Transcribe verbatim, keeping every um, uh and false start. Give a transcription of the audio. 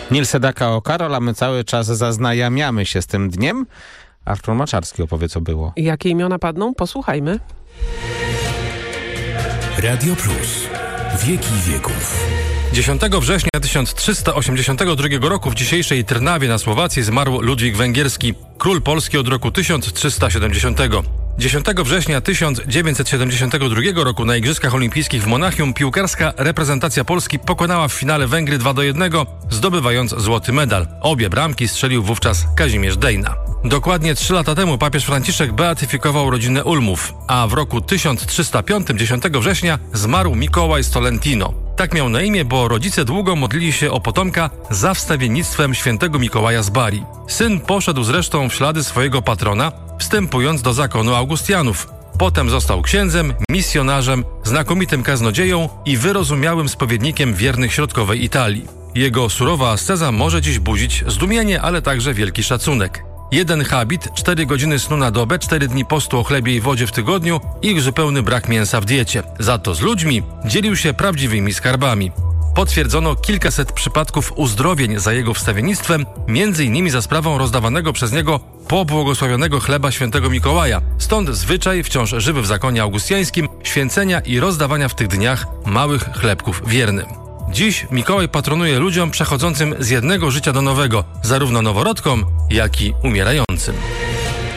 Nil Sedaka o Karol, a my cały czas zaznajamiamy się z tym dniem. Artur Maczarski opowie, co było. Jakie imiona padną? Posłuchajmy. Radio Plus. Wieki wieków. dziesiątego września tysiąc trzysta osiemdziesiątego drugiego roku w dzisiejszej Trnawie na Słowacji zmarł Ludwik Węgierski, król Polski od roku tysiąc trzysta siedemdziesiątego. dziesiątego września tysiąc dziewięćset siedemdziesiątego drugiego roku na Igrzyskach Olimpijskich w Monachium piłkarska reprezentacja Polski pokonała w finale Węgry dwa do jednego, zdobywając złoty medal. Obie bramki strzelił wówczas Kazimierz Dejna. Dokładnie trzy lata temu papież Franciszek beatyfikował rodzinę Ulmów, a w roku tysiąc trzysta piątym, dziesiątego września, zmarł Mikołaj z Tolentino. Tak miał na imię, bo rodzice długo modlili się o potomka za wstawiennictwem świętego Mikołaja z Bari. Syn poszedł zresztą w ślady swojego patrona, wstępując do zakonu Augustianów. Potem został księdzem, misjonarzem, znakomitym kaznodzieją i wyrozumiałym spowiednikiem wiernych środkowej Italii. Jego surowa asceza może dziś budzić zdumienie, ale także wielki szacunek. Jeden habit, cztery godziny snu na dobę, cztery dni postu o chlebie i wodzie w tygodniu i zupełny brak mięsa w diecie. Za to z ludźmi dzielił się prawdziwymi skarbami. Potwierdzono kilkaset przypadków uzdrowień za jego wstawiennictwem, między innymi za sprawą rozdawanego przez niego pobłogosławionego chleba świętego Mikołaja. Stąd zwyczaj, wciąż żywy w zakonie augustiańskim, święcenia i rozdawania w tych dniach małych chlebków wiernym. Dziś Mikołaj patronuje ludziom przechodzącym z jednego życia do nowego, zarówno noworodkom, jak i umierającym.